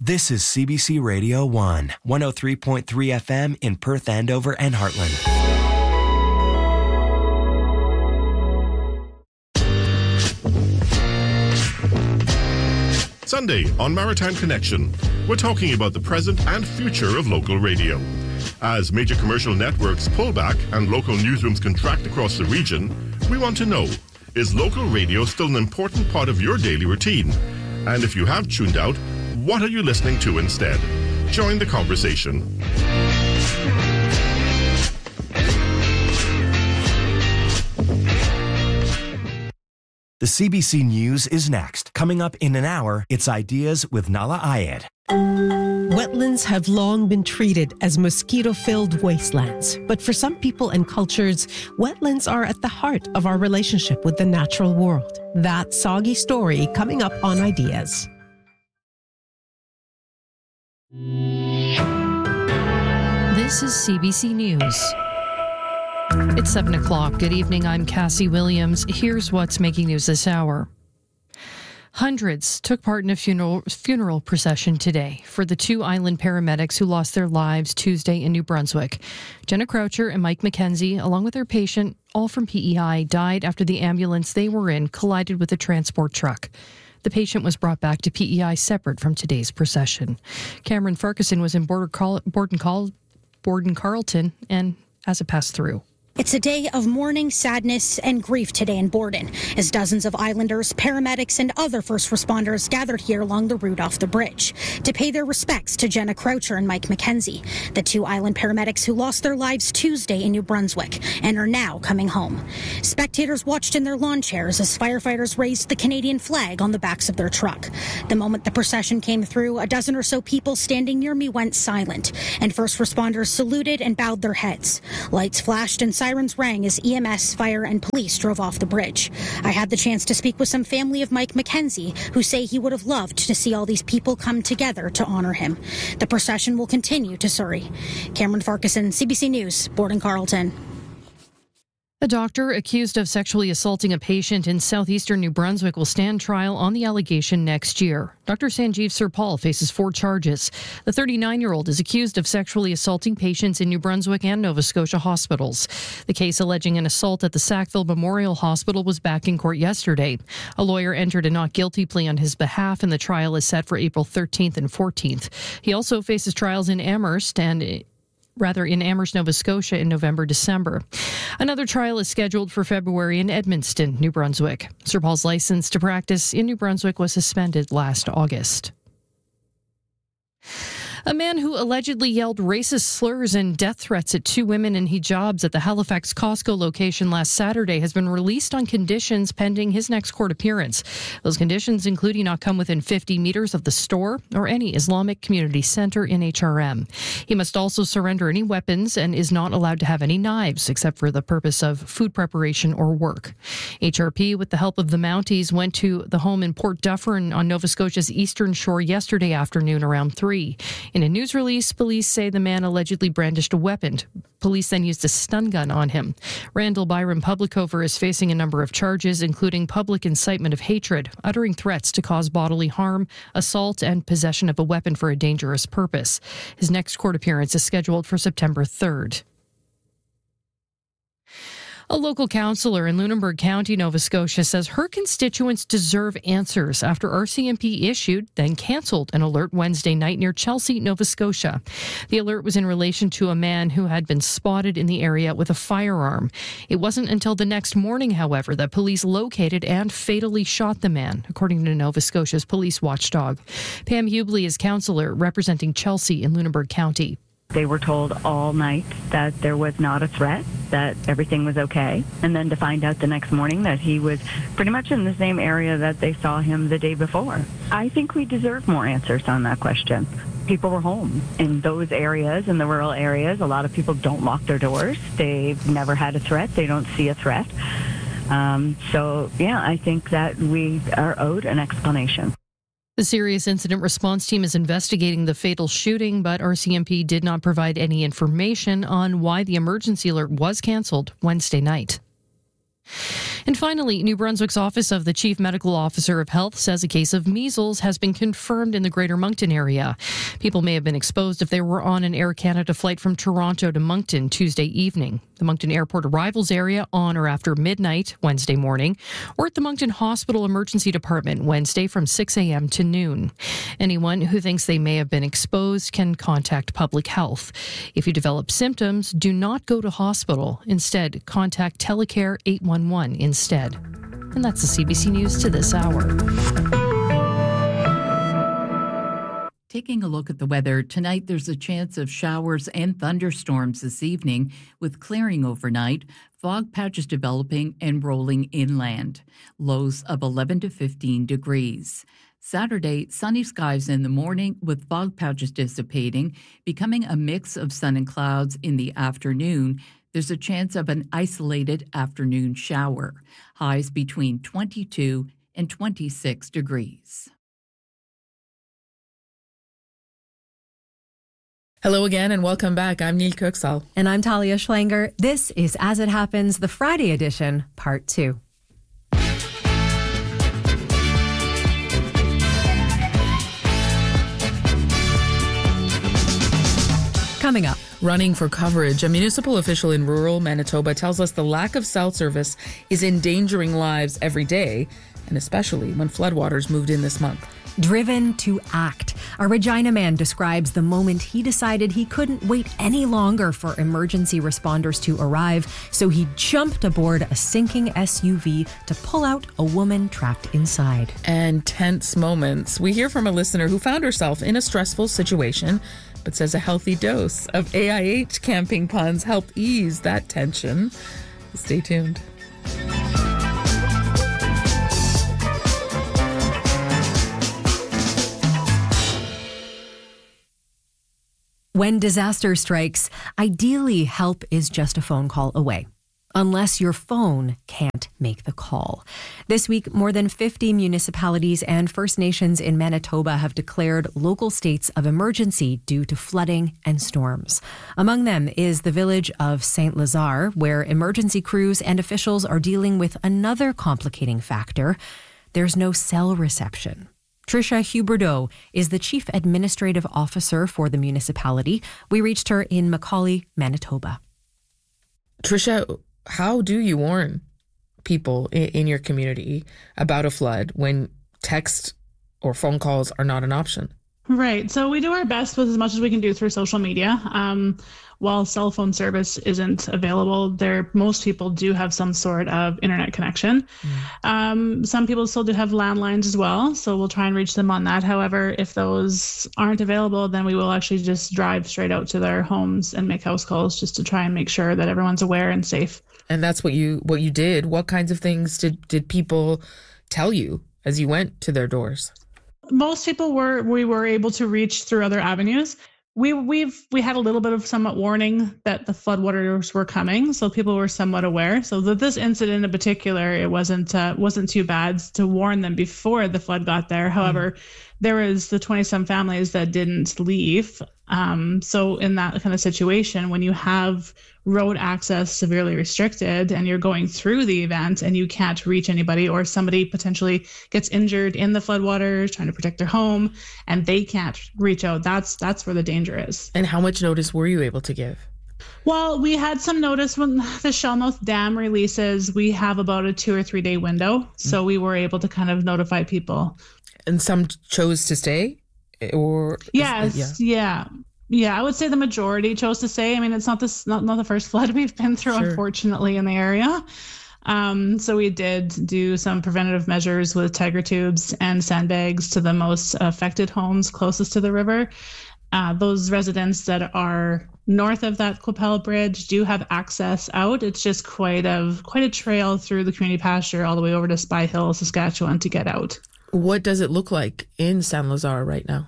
This is CBC Radio 1, 103.3 FM in Perth, Andover, and Heartland. Sunday on Maritime Connection, we're talking about the present and future of local radio. As major commercial networks pull back and local newsrooms contract across the region, we want to know, is local radio still an important part of your daily routine? And if you have tuned out, what are you listening to instead? Join the conversation. The CBC News is next. Coming up in an hour, it's Ideas with Nala Ayed. Wetlands have long been treated as mosquito-filled wastelands. But for some people and cultures, wetlands are at the heart of our relationship with the natural world. That soggy story coming up on Ideas. This is CBC News. It's 7 o'clock. Good evening. I'm Cassie Williams. Here's what's making news this hour. Hundreds took part in a funeral procession today for the two island paramedics who lost their lives Tuesday in New Brunswick. Jenna Croucher and Mike McKenzie, along with their patient, all from PEI, died after the ambulance they were in collided with a transport truck. The patient was brought back to PEI separate from today's procession. Cameron Farquharson was in Borden Carlton and as it passed through. It's a day of mourning, sadness, and grief today in Borden, as dozens of islanders, paramedics, and other first responders gathered here along the route off the bridge to pay their respects to Jenna Croucher and Mike McKenzie, the two island paramedics who lost their lives Tuesday in New Brunswick and are now coming home. Spectators watched in their lawn chairs as firefighters raised the Canadian flag on the backs of their truck. The moment the procession came through, a dozen or so people standing near me went silent, and first responders saluted and bowed their heads. Lights flashed and sirens rang as EMS, fire, and police drove off the bridge. I had the chance to speak with some family of Mike McKenzie, who say he would have loved to see all these people come together to honor him. The procession will continue to Surrey. Cameron Farquharson, CBC News, Borden Carlton. A doctor accused of sexually assaulting a patient in southeastern New Brunswick will stand trial on the allegation next year. Dr. Sanjeev Sirpal faces 4 charges. The 39-year-old is accused of sexually assaulting patients in New Brunswick and Nova Scotia hospitals. The case alleging an assault at the Sackville Memorial Hospital was back in court yesterday. A lawyer entered a not guilty plea on his behalf, and the trial is set for April 13th and 14th. He also faces trials in Amherst, Nova Scotia in November, December. Another trial is scheduled for February in Edmundston, New Brunswick. Sirpal's license to practice in New Brunswick was suspended last August. A man who allegedly yelled racist slurs and death threats at 2 women in hijabs at the Halifax Costco location last Saturday has been released on conditions pending his next court appearance. Those conditions include he not come within 50 meters of the store or any Islamic Community Center in HRM. He must also surrender any weapons and is not allowed to have any knives except for the purpose of food preparation or work. HRP, with the help of the Mounties, went to the home in Port Dufferin on Nova Scotia's eastern shore yesterday afternoon around 3. In a news release, police say the man allegedly brandished a weapon. Police then used a stun gun on him. Randall Byron Publicover is facing a number of charges, including public incitement of hatred, uttering threats to cause bodily harm, assault, and possession of a weapon for a dangerous purpose. His next court appearance is scheduled for September 3rd. A local councillor in Lunenburg County, Nova Scotia, says her constituents deserve answers after RCMP issued, then cancelled, an alert Wednesday night near Chelsea, Nova Scotia. The alert was in relation to a man who had been spotted in the area with a firearm. It wasn't until the next morning, however, that police located and fatally shot the man, according to Nova Scotia's police watchdog. Pam Hubley is councillor representing Chelsea in Lunenburg County. They were told all night that there was not a threat, that everything was okay, and then to find out the next morning that he was pretty much in the same area that they saw him the day before. I think we deserve more answers on that question. People were home in those areas, in the rural areas. A lot of people don't lock their doors. They've never had a threat. They don't see a threat. I think that we are owed an explanation. The Serious Incident Response Team is investigating the fatal shooting, but RCMP did not provide any information on why the emergency alert was cancelled Wednesday night. And finally, New Brunswick's Office of the Chief Medical Officer of Health says a case of measles has been confirmed in the Greater Moncton area. People may have been exposed if they were on an Air Canada flight from Toronto to Moncton Tuesday evening. The Moncton Airport arrivals area on or after midnight Wednesday morning, or at the Moncton Hospital Emergency Department Wednesday from 6 a.m. to noon. Anyone who thinks they may have been exposed can contact public health. If you develop symptoms, do not go to hospital. Instead, contact Telecare 811 instead. And that's the CBC News to this hour. Taking a look at the weather, tonight there's a chance of showers and thunderstorms this evening with clearing overnight, fog patches developing and rolling inland. Lows of 11 to 15 degrees. Saturday, sunny skies in the morning with fog patches dissipating, becoming a mix of sun and clouds in the afternoon. There's a chance of an isolated afternoon shower. Highs between 22 and 26 degrees. Hello again and welcome back. I'm Neil Kirksall. And I'm Talia Schlanger. This is As It Happens, the Friday edition, Part 2. Coming up. Running for coverage, a municipal official in rural Manitoba tells us the lack of cell service is endangering lives every day, and especially when floodwaters moved in this month. Driven to act. A Regina man describes the moment he decided he couldn't wait any longer for emergency responders to arrive, so he jumped aboard a sinking SUV to pull out a woman trapped inside. And tense moments. We hear from a listener who found herself in a stressful situation, but says a healthy dose of AIH camping puns helped ease that tension. Stay tuned. When disaster strikes, ideally help is just a phone call away. Unless your phone can't make the call. This week, more than 50 municipalities and First Nations in Manitoba have declared local states of emergency due to flooding and storms. Among them is the village of St. Lazare, where emergency crews and officials are dealing with another complicating factor. There's no cell reception. Tricia Huberdeau is the Chief Administrative Officer for the municipality. We reached her in Macaulay, Manitoba. Tricia, how do you warn people in your community about a flood when text or phone calls are not an option? Right. So we do our best with as much as we can do through social media. While cell phone service isn't available, most people do have some sort of internet connection. Some people still do have landlines as well, so we'll try and reach them on that. However, if those aren't available, then we will actually just drive straight out to their homes and make house calls just to try and make sure that everyone's aware and safe. And that's what you did. What kinds of things did people tell you as you went to their doors? Most people we were able to reach through other avenues. We had a little bit of somewhat warning that the floodwaters were coming, so people were somewhat aware. So that this incident in particular, it wasn't too bad to warn them before the flood got there. However, there was the 20-some families that didn't leave. So in that kind of situation, when you have road access severely restricted and you're going through the event and you can't reach anybody, or somebody potentially gets injured in the floodwaters trying to protect their home and they can't reach out, that's where the danger is. And how much notice were you able to give? Well, we had some notice when the Shellmouth Dam releases. We have about a 2 or 3 day window. So we were able to kind of notify people. And some chose to stay? Or yes, yeah. I would say the majority chose to stay. I mean, it's not the first flood we've been through, sure, unfortunately, in the area. So we did do some preventative measures with tiger tubes and sandbags to the most affected homes closest to the river. Those residents that are north of that Qu'Appelle Bridge do have access out. It's just quite a trail through the community pasture all the way over to Spy Hill, Saskatchewan to get out. What does it look like in St. Lazare right now?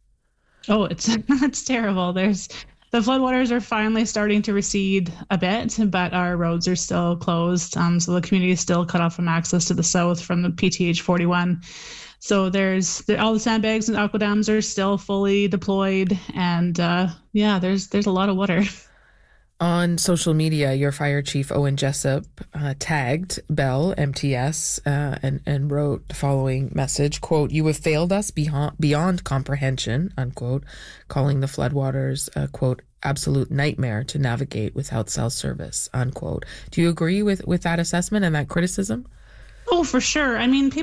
Oh, it's terrible. The floodwaters are finally starting to recede a bit, but our roads are still closed. So the community is still cut off from access to the south from the PTH 41. So all the sandbags and aqua dams are still fully deployed, and there's a lot of water. On social media, your fire chief, Owen Jessup, tagged Bell MTS and wrote the following message, quote, "You have failed us beyond comprehension," unquote, calling the floodwaters a, quote, "absolute nightmare to navigate without cell service," unquote. Do you agree with that assessment and that criticism? Oh, for sure. I mean,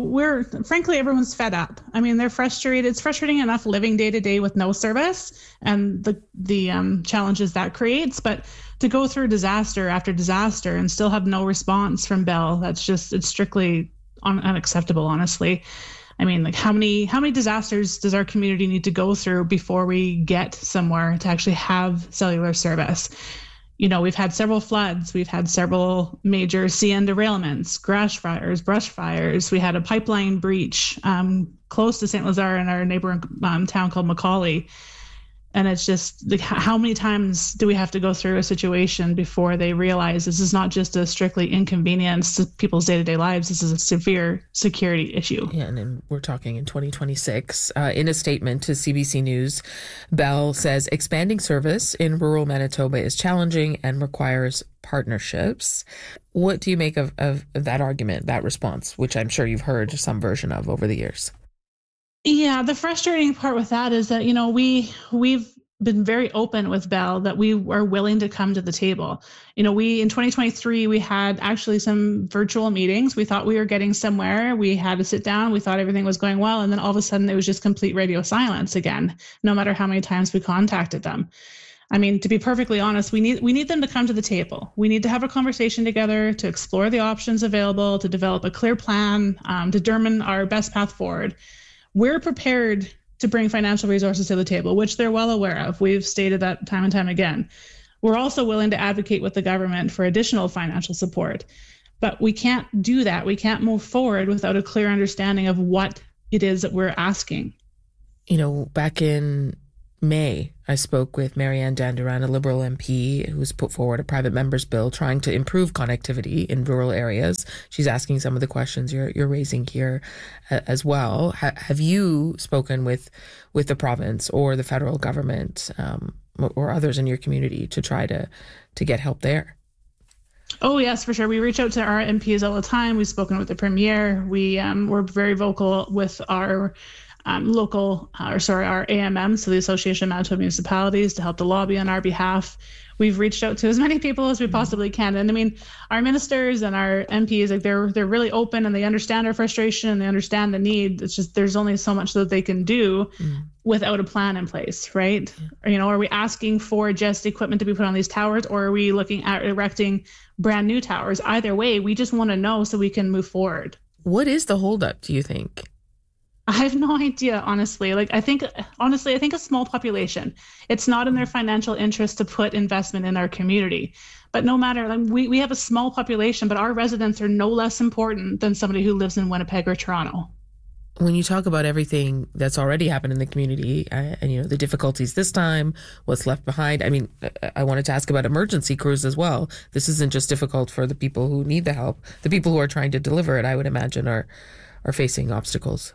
frankly, everyone's fed up. I mean, they're frustrated. It's frustrating enough living day to day with no service and the challenges that creates. But to go through disaster after disaster and still have no response from Bell, it's strictly unacceptable, honestly. I mean, like how many disasters does our community need to go through before we get somewhere to actually have cellular service? You know, we've had several floods. We've had several major CN derailments, brush fires. We had a pipeline breach close to St. Lazare in our neighboring town called McCauley. And it's just like, how many times do we have to go through a situation before they realize this is not just a strictly inconvenience to people's day-to-day lives? This is a severe security issue. Yeah, and we're talking in 2026. In a statement to CBC News, Bell says expanding service in rural Manitoba is challenging and requires partnerships. What do you make of that argument, that response, which I'm sure you've heard some version of over the years? Yeah, the frustrating part with that is that, you know, we've been very open with Bell that we are willing to come to the table. You know, in 2023, we had actually some virtual meetings. We thought we were getting somewhere. We had to sit down. We thought everything was going well. And then all of a sudden it was just complete radio silence again, no matter how many times we contacted them. I mean, to be perfectly honest, we need them to come to the table. We need to have a conversation together to explore the options available, to develop a clear plan, determine our best path forward. We're prepared to bring financial resources to the table, which they're well aware of. We've stated that time and time again. We're also willing to advocate with the government for additional financial support, but we can't do that. We can't move forward without a clear understanding of what it is that we're asking. You know, back in May, I spoke with Marianne Danduran, a Liberal MP who's put forward a private member's bill trying to improve connectivity in rural areas. She's asking some of the questions you're raising here as well. Have you spoken with the province or the federal government or others in your community to try to get help there? Oh, yes, for sure. We reach out to our MPs all the time. We've spoken with the Premier. We're very vocal with our our AMM, so the Association of Manitoba Municipalities, to help to lobby on our behalf. We've reached out to as many people as we possibly can. And I mean, our ministers and our MPs, like they're really open and they understand our frustration and they understand the need. It's just there's only so much that they can do without a plan in place, right? Or, you know, are we asking for just equipment to be put on these towers, or are we looking at erecting brand new towers? Either way, we just want to know so we can move forward. What is the holdup, do you think? I have no idea, honestly. I think a small population, it's not in their financial interest to put investment in our community. But no matter, we have a small population, but our residents are no less important than somebody who lives in Winnipeg or Toronto. When you talk about everything that's already happened in the community and, you know, the difficulties this time, what's left behind, I mean, I wanted to ask about emergency crews as well. This isn't just difficult for the people who need the help. The people who are trying to deliver it, I would imagine, are facing obstacles.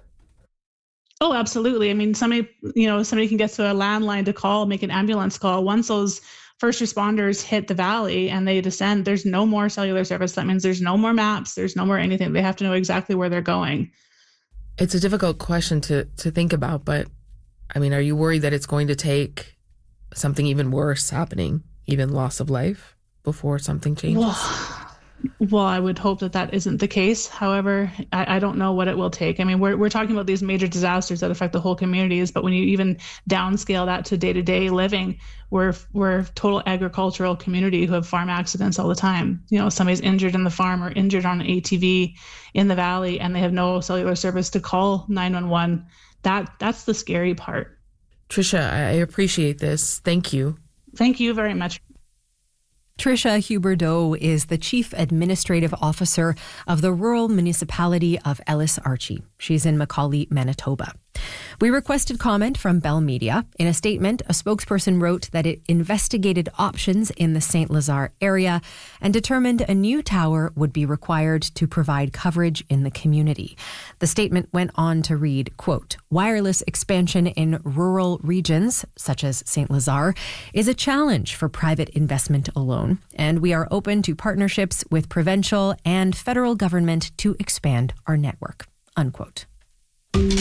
Oh, absolutely. I mean, somebody can get to a landline to call, make an ambulance call. Once those first responders hit the valley and they descend, there's no more cellular service. That means there's no more maps. There's no more anything. They have to know exactly where they're going. It's a difficult question to think about, but I mean, are you worried that it's going to take something even worse happening, even loss of life, before something changes? Well, I would hope that isn't the case. However, I don't know what it will take. I mean, we're talking about these major disasters that affect the whole communities, but when you even downscale that to day-to-day living, we're a total agricultural community who have farm accidents all the time. You know, somebody's injured in the farm or injured on an ATV in the valley, and they have no cellular service to call 911. That's the scary part. Tricia, I appreciate this. Thank you. Thank you very much. Tricia Huberdeau is the Chief Administrative Officer of the Rural Municipality of Ellis Archie. She's in McCauley, Manitoba. We requested comment from Bell Media. In a statement, a spokesperson wrote that it investigated options in the St. Lazare area and determined a new tower would be required to provide coverage in the community. The statement went on to read, quote, "Wireless expansion in rural regions, such as St. Lazare, is a challenge for private investment alone, and we are open to partnerships with provincial and federal government to expand our network," unquote.